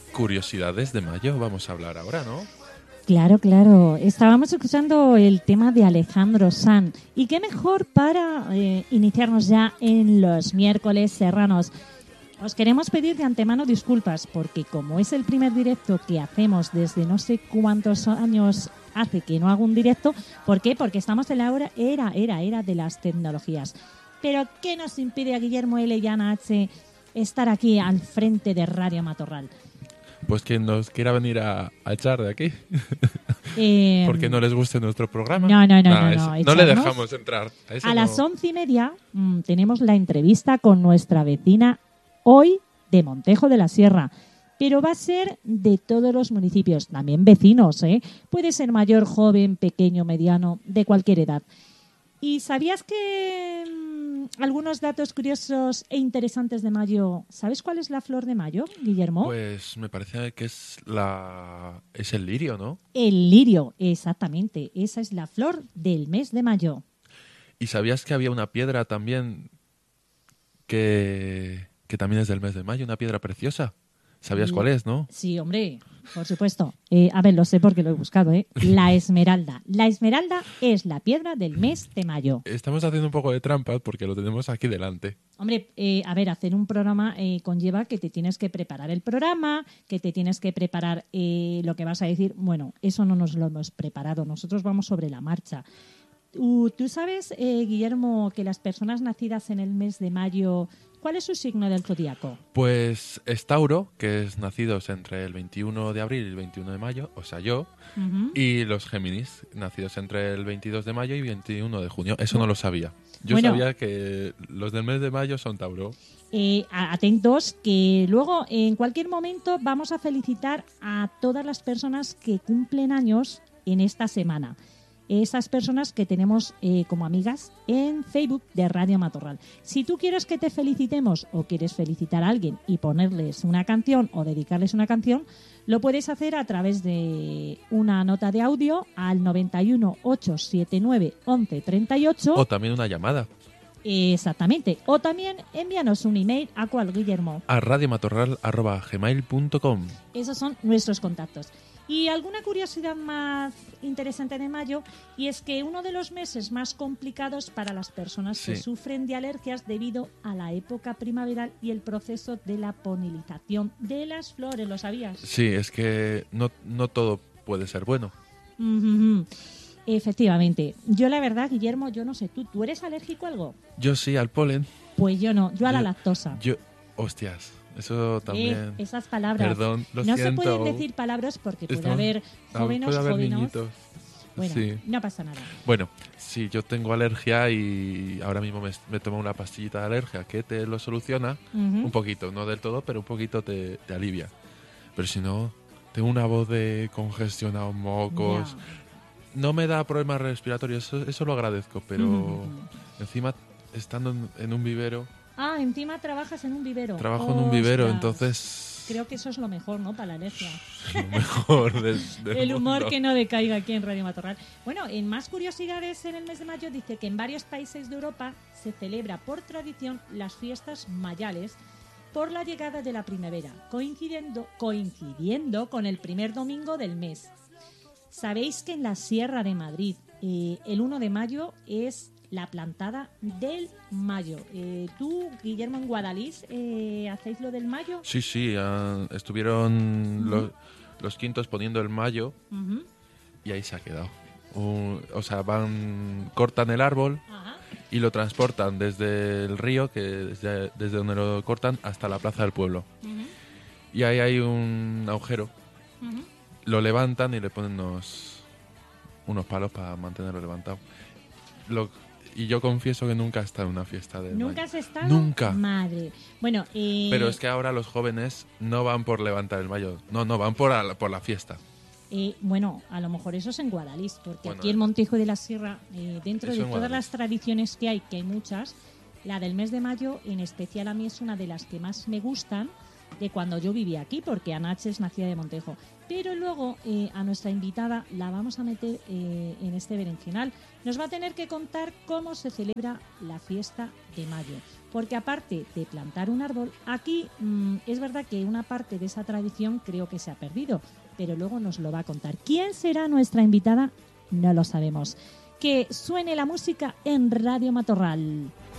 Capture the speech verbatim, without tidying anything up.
curiosidades de mayo vamos a hablar ahora, ¿no? Claro, claro. Estábamos escuchando el tema de Alejandro Sanz. Y qué mejor para eh, iniciarnos ya en los miércoles serranos. Os queremos pedir de antemano disculpas porque como es el primer directo que hacemos desde no sé cuántos años hace que no hago un directo, ¿por qué? Porque estamos en la hora, era, era, era de las tecnologías. Pero ¿qué nos impide a Guillermo L. y Ana H. estar aquí al frente de Radio Matorral? Pues quien nos quiera venir a, a echar de aquí. Eh, Porque no les guste nuestro programa. No, no, no, Nah, no. es- no, no le echarnos. dejamos entrar. A, eso A no. las once y media mmm, tenemos la entrevista con nuestra vecina hoy de Montejo de la Sierra. Pero va a ser de todos los municipios, también vecinos, ¿eh? Puede ser mayor, joven, pequeño, mediano, de cualquier edad. ¿Y sabías que mmm, algunos datos curiosos e interesantes de mayo? ¿Sabes cuál es la flor de mayo, Guillermo? Pues me parece que es la es el lirio, ¿no? El lirio, exactamente. Esa es la flor del mes de mayo. ¿Y sabías que había una piedra también que, que también es del mes de mayo, una piedra preciosa? ¿Sabías Mm. cuál es, no? Sí, hombre, por supuesto. Eh, a ver, lo sé porque lo he buscado, ¿eh? La esmeralda. La esmeralda es la piedra del mes de mayo. Estamos haciendo un poco de trampas porque lo tenemos aquí delante. Hombre, eh, a ver, hacer un programa eh, conlleva que te tienes que preparar el programa, que te tienes que preparar eh, lo que vas a decir. Bueno, eso no nos lo hemos preparado. Nosotros vamos sobre la marcha. ¿Tú, tú sabes, eh, Guillermo, que las personas nacidas en el mes de mayo, ¿cuál es su signo del zodíaco? Pues es Tauro, que es nacidos entre el veintiuno de abril y el veintiuno de mayo, o sea, yo, Uh-huh. y los Géminis, nacidos entre el veintidós de mayo y veintiuno de junio. Eso no lo sabía. Yo Bueno. sabía que los del mes de mayo son Tauro. Eh, a- atentos, que luego en cualquier momento vamos a felicitar a todas las personas que cumplen años en esta semana. Esas personas que tenemos eh, como amigas en Facebook de Radio Matorral. Si tú quieres que te felicitemos o quieres felicitar a alguien y ponerles una canción o dedicarles una canción, lo puedes hacer a través de una nota de audio al noventa y uno, ochocientos setenta y nueve, once treinta y ocho. O también una llamada Exactamente. O también envíanos un email a cual, Guillermo. a radiomatorral arroba gmail punto com. Esos son nuestros contactos. Y alguna curiosidad más interesante de mayo, y es que uno de los meses más complicados para las personas que Sí. sufren de alergias debido a la época primaveral y el proceso de la polinización de las flores, ¿lo sabías? Sí, es que no, no todo puede ser bueno. Ujujú. Efectivamente. Yo la verdad, Guillermo, yo no sé, ¿tú, ¿tú eres alérgico a algo? Yo sí, al polen. Pues yo no, yo a la Yo- lactosa. Yo, hostias, eso también. Eh, esas palabras. Perdón, lo no siento. se pueden decir palabras porque puede Estamos- haber Ah, jóvenes, puede haber jóvenes. niñitos. Bueno, Sí. no pasa nada. Bueno, sí, yo tengo alergia y ahora mismo me, me tomo una pastillita de alergia que te lo soluciona Ujú. un poquito, no del todo, pero un poquito te, te alivia. Pero si no, tengo una voz de congestionado, mocos. Ya. No me da problemas respiratorios, eso, eso lo agradezco, pero Ujú. encima estando en, en un vivero, Ah, encima trabajas en un vivero. trabajo en un vivero, Ostras. entonces Creo que eso es lo mejor, ¿no? Para la alergia. lo mejor del, del El humor mundo. que no decaiga aquí en Radio Matorral. Bueno, en más curiosidades en el mes de mayo dice que en varios países de Europa se celebra por tradición las fiestas mayales por la llegada de la primavera, coincidiendo, coincidiendo con el primer domingo del mes. ¿Sabéis que en la Sierra de Madrid eh, el uno de mayo es la plantada del mayo? Eh, ¿Tú, Guillermo, en Guadalís, eh, hacéis lo del mayo? Sí, sí, ah, estuvieron los, los quintos poniendo el mayo Ujú. y ahí se ha quedado. Un- o sea, van, cortan el árbol Ajá. y lo transportan desde el río, que desde, desde donde lo cortan, hasta la plaza del pueblo. Ujú. Y ahí hay un agujero. Ujú. Lo levantan y le ponen unos, unos palos para mantenerlo levantado. Lo, y yo confieso que nunca he estado en una fiesta de ¿Nunca mayo. has estado? Nunca. Madre. Bueno, eh, Pero es que ahora los jóvenes no van por levantar el mayo. No, no, van por, a- por la fiesta. eh, bueno, a lo mejor eso es en Guadalís, porque Bueno, aquí en Montejo de la Sierra, eh, dentro eso de en todas Guadalís. las tradiciones que hay, que hay muchas, la del mes de mayo en especial a mí es una de las que más me gustan, de cuando yo vivía aquí, porque Anaches nacía de Montejo. Pero luego eh, a nuestra invitada la vamos a meter eh, en este berenjenal. Nos va a tener que contar cómo se celebra la fiesta de mayo. Porque aparte de plantar un árbol, aquí mmm, es verdad que una parte de esa tradición creo que se ha perdido, pero luego nos lo va a contar. ¿Quién será nuestra invitada? No lo sabemos. Que suene la música en Radio Matorral.